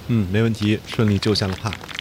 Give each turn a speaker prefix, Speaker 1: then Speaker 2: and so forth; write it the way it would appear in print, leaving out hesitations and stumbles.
Speaker 1: 没问题，顺利救下了帕。